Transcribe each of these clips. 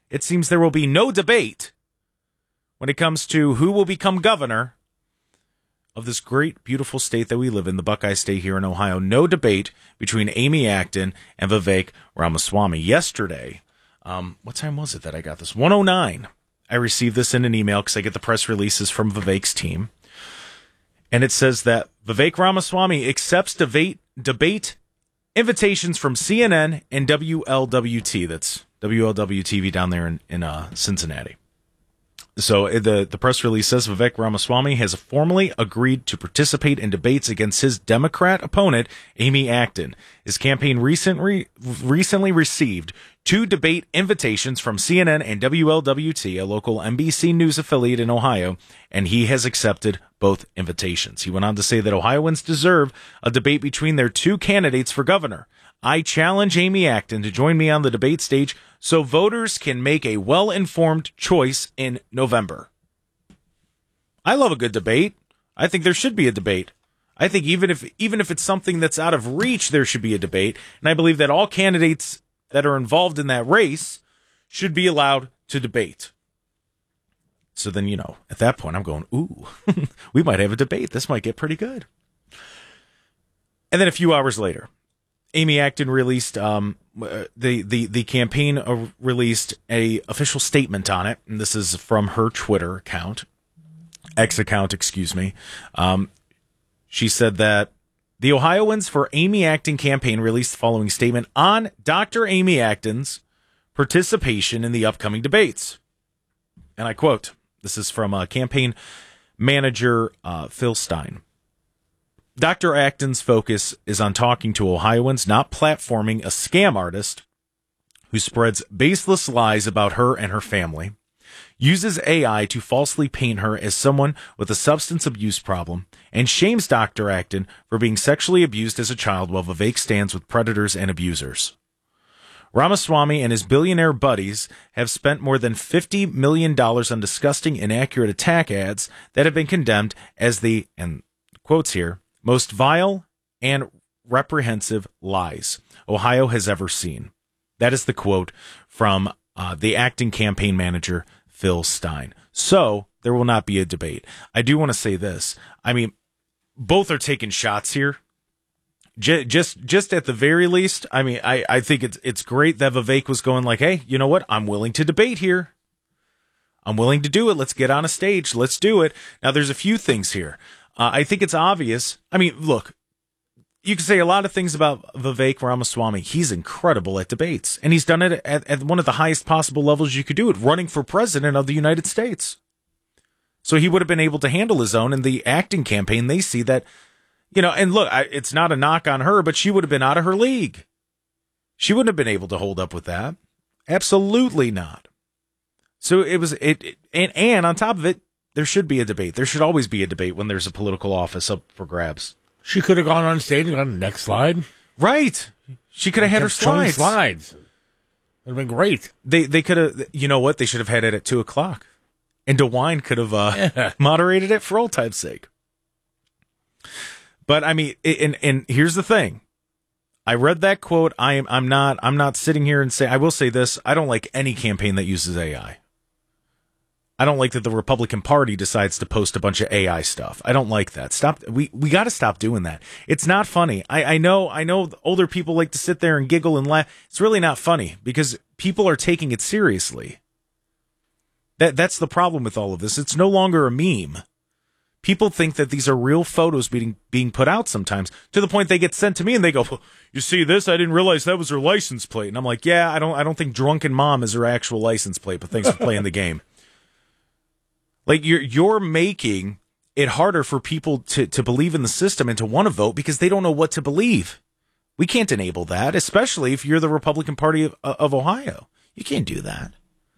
it seems there will be no debate when it comes to who will become governor of this great, beautiful state that we live in, the Buckeye State here in Ohio. No debate between Amy Acton and Vivek Ramaswamy. Yesterday, what time was it that I got this? 1:09. I received this in an email because I get the press releases from Vivek's team. And it says that Vivek Ramaswamy accepts debate invitations from CNN and WLWT. That's WLW-TV down there in Cincinnati. So the press release says Vivek Ramaswamy has formally agreed to participate in debates against his Democrat opponent, Amy Acton. His campaign recently received 2 debate invitations from CNN and WLWT, a local NBC News affiliate in Ohio, and he has accepted both invitations. He went on to say that Ohioans deserve a debate between their 2 candidates for governor. I challenge Amy Acton to join me on the debate stage so voters can make a well-informed choice in November. I love a good debate. I think there should be a debate. I think even if it's something that's out of reach, there should be a debate. And I believe that all candidates that are involved in that race should be allowed to debate. So then, at that point, I'm going, ooh, we might have a debate. This might get pretty good. And then a few hours later, Amy Acton released the campaign released a official statement on it, and this is from her Twitter account, X account, excuse me. She said that the Ohioans for Amy Acton campaign released the following statement on Dr. Amy Acton's participation in the upcoming debates, and I quote. This is from campaign manager Phil Stein. Dr. Acton's focus is on talking to Ohioans, not platforming a scam artist who spreads baseless lies about her and her family, uses AI to falsely paint her as someone with a substance abuse problem, and shames Dr. Acton for being sexually abused as a child while Vivek stands with predators and abusers. Ramaswamy and his billionaire buddies have spent more than $50 million on disgusting, inaccurate attack ads that have been condemned as the, and quotes here, most vile and reprehensive lies Ohio has ever seen. That is the quote from the acting campaign manager, Phil Stein. So there will not be a debate. I do want to say this. I mean, both are taking shots here. Just at the very least, I mean, I think it's great that Vivek was going like, hey, you know what? I'm willing to debate here. I'm willing to do it. Let's get on a stage. Let's do it. Now, there's a few things here. I think it's obvious. I mean, look, you can say a lot of things about Vivek Ramaswamy. He's incredible at debates, and he's done it at one of the highest possible levels you could do it, running for president of the United States. So he would have been able to handle his own. In the acting campaign, they see that, and look, it's not a knock on her, but she would have been out of her league. She wouldn't have been able to hold up with that. Absolutely not. So and on top of it, there should be a debate. There should always be a debate when there's a political office up for grabs. She could have gone on stage and gone, next slide. Right. She could have had her slides. It would have been great. They could have, you know what? They should have had it at 2:00. And DeWine could have moderated it for old time's sake. But I mean, and here's the thing. I read that quote. I'm not sitting here and say, I will say this. I don't like any campaign that uses AI. I don't like that the Republican Party decides to post a bunch of AI stuff. I don't like that. Stop. We got to stop doing that. It's not funny. I know older people like to sit there and giggle and laugh. It's really not funny because people are taking it seriously. That's the problem with all of this. It's no longer a meme. People think that these are real photos being put out sometimes, to the point they get sent to me and they go, well, you see this? I didn't realize that was her license plate. And I'm like, yeah, I don't think drunken mom is her actual license plate, but thanks for playing the game. Like you're making it harder for people to believe in the system and to want to vote because they don't know what to believe. We can't enable that, especially if you're the Republican Party of Ohio. You can't do that.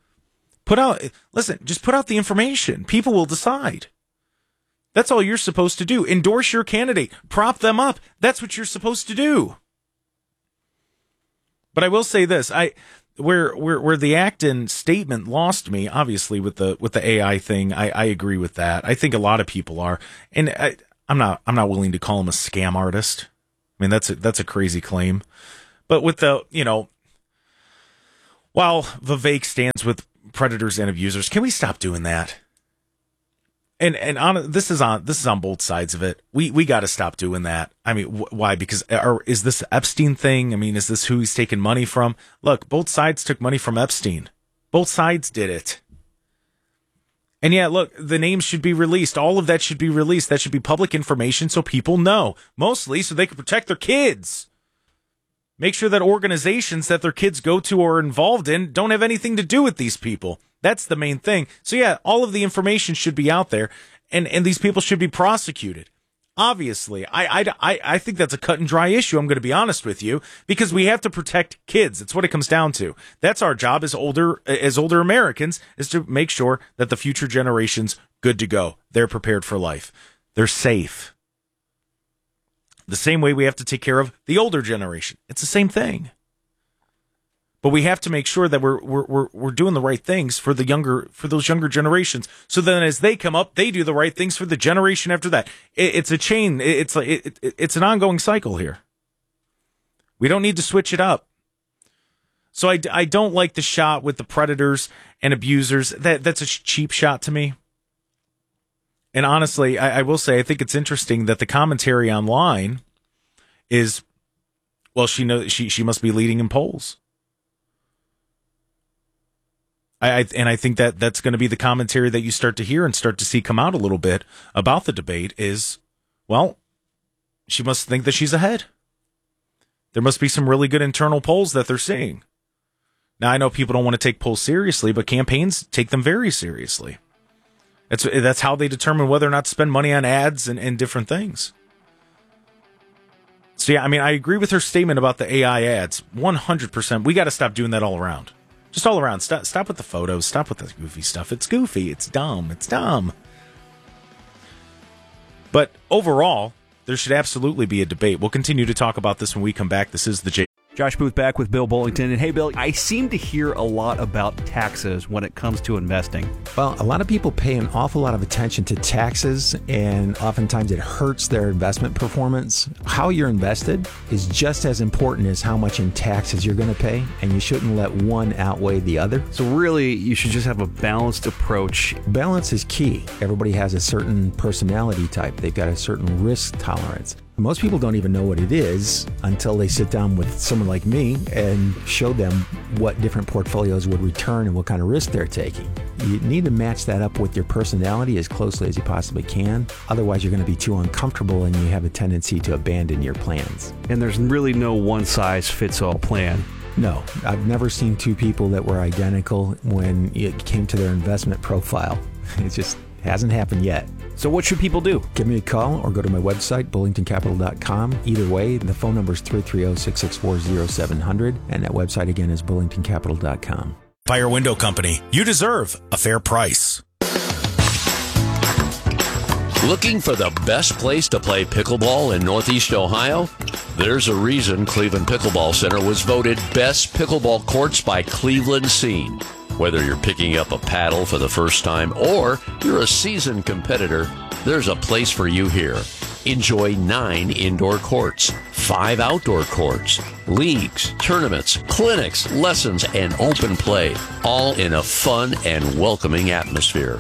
Just put out the information. People will decide. That's all you're supposed to do. Endorse your candidate. Prop them up. That's what you're supposed to do. But I will say this. Where the Acton statement lost me, obviously with the AI thing, I agree with that. I think a lot of people are, and I'm not willing to call him a scam artist. I mean that's a crazy claim, but with the while Vivek stands with predators and abusers. Can we stop doing that? And this is on both sides of it. We got to stop doing that. I mean, why? Because is this Epstein thing? I mean, is this who he's taking money from? Look, both sides took money from Epstein. Both sides did it. And yeah, look, the names should be released. All of that should be released. That should be public information so people know. Mostly so they can protect their kids. Make sure that organizations that their kids go to or are involved in don't have anything to do with these people. That's the main thing. So yeah, all of the information should be out there, and these people should be prosecuted. Obviously, I think that's a cut and dry issue. I'm going to be honest with you, because we have to protect kids. It's what it comes down to. That's our job as older Americans, is to make sure that the future generations good to go. They're prepared for life. They're safe. The same way we have to take care of the older generation. It's the same thing. But we have to make sure that we're doing the right things for those younger generations. So then, as they come up, they do the right things for the generation after that. It's a chain. It's an ongoing cycle here. We don't need to switch it up. So I don't like the shot with the predators and abusers. That's a cheap shot to me. And honestly, I will say I think it's interesting that the commentary online is, well, she must be leading in polls. I think that's going to be the commentary that you start to hear and start to see come out a little bit about the debate is, well, she must think that she's ahead. There must be some really good internal polls that they're seeing. Now, I know people don't want to take polls seriously, but campaigns take them very seriously. That's how they determine whether or not to spend money on ads and different things. So, yeah, I mean, I agree with her statement about the AI ads. 100%. We got to stop doing that all around. Just all around. Stop with the photos. Stop with the goofy stuff. It's goofy. It's dumb. It's dumb. But overall, there should absolutely be a debate. We'll continue to talk about this when we come back. This is the J. Josh Booth back with Bill Bullington. And hey, Bill, I seem to hear a lot about taxes when it comes to investing. Well, a lot of people pay an awful lot of attention to taxes, and oftentimes it hurts their investment performance. How you're invested is just as important as how much in taxes you're going to pay, and you shouldn't let one outweigh the other. So really, you should just have a balanced approach. Balance is key. Everybody has a certain personality type. They've got a certain risk tolerance. Most people don't even know what it is until they sit down with someone like me and show them what different portfolios would return and what kind of risk they're taking. You need to match that up with your personality as closely as you possibly can. Otherwise, you're going to be too uncomfortable and you have a tendency to abandon your plans. And there's really no one-size-fits-all plan. No, I've never seen two people that were identical when it came to their investment profile. It just hasn't happened yet. So what should people do? Give me a call or go to my website, bullingtoncapital.com. Either way, the phone number is 330-664-0700, and that website again is bullingtoncapital.com. Fire Window Company. You deserve a fair price. Looking for the best place to play pickleball in Northeast Ohio? There's a reason Cleveland Pickleball Center was voted Best Pickleball Courts by Cleveland Scene. Whether you're picking up a paddle for the first time or you're a seasoned competitor, there's a place for you here. Enjoy 9 indoor courts, 5 outdoor courts, leagues, tournaments, clinics, lessons, and open play, all in a fun and welcoming atmosphere.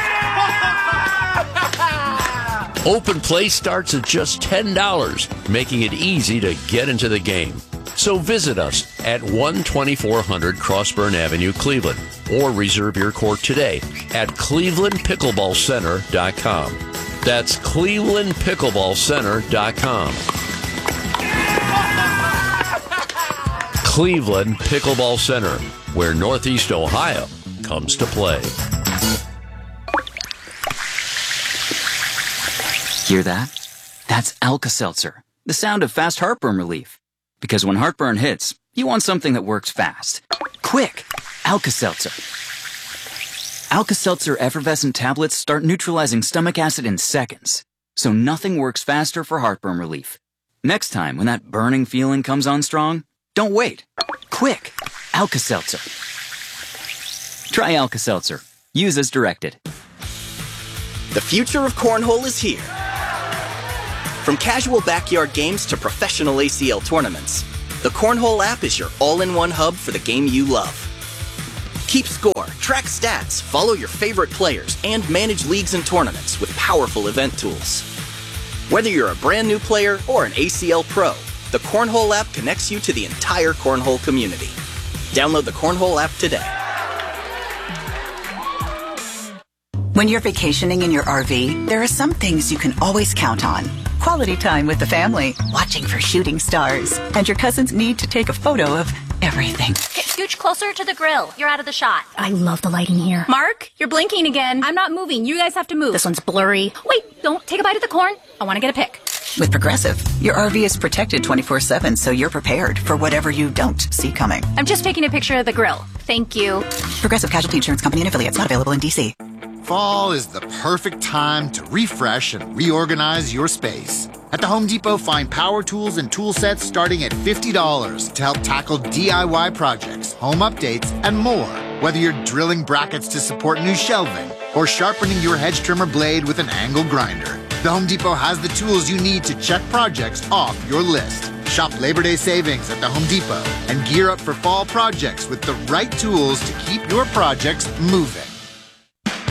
Open play starts at just $10, making it easy to get into the game. So visit us at 12400 Crossburn Avenue, Cleveland, or reserve your court today at clevelandpickleballcenter.com. That's clevelandpickleballcenter.com. Cleveland Pickleball Center, where Northeast Ohio comes to play. Hear that? That's Alka-Seltzer, the sound of fast heartburn relief. Because when heartburn hits, you want something that works fast. Quick! Alka-Seltzer. Alka-Seltzer effervescent tablets start neutralizing stomach acid in seconds. So nothing works faster for heartburn relief. Next time, when that burning feeling comes on strong, don't wait. Quick! Alka-Seltzer. Try Alka-Seltzer. Use as directed. The future of cornhole is here. From casual backyard games to professional ACL tournaments, the Cornhole app is your all-in-one hub for the game you love. Keep score, track stats, follow your favorite players, and manage leagues and tournaments with powerful event tools. Whether you're a brand new player or an ACL pro, the Cornhole app connects you to the entire Cornhole community. Download the Cornhole app today. When you're vacationing in your RV, there are some things you can always count on. Quality time with the family, watching for shooting stars, and your cousin's need to take a photo of everything. Okay, scooch closer to the grill. You're out of the shot. I love the lighting here. Mark, you're blinking again. I'm not moving. You guys have to move. This one's blurry. Wait, don't take a bite of the corn. I want to get a pic. With Progressive, your RV is protected 24/7, so you're prepared for whatever you don't see coming. I'm just taking a picture of the grill. Thank you. Progressive Casualty Insurance Company and affiliates, not available in D.C. Fall is the perfect time to refresh and reorganize your space. At the Home Depot, find power tools and tool sets starting at $50 to help tackle DIY projects, home updates, and more. Whether you're drilling brackets to support new shelving or sharpening your hedge trimmer blade with an angle grinder, the Home Depot has the tools you need to check projects off your list. Shop Labor Day savings at the Home Depot and gear up for fall projects with the right tools to keep your projects moving.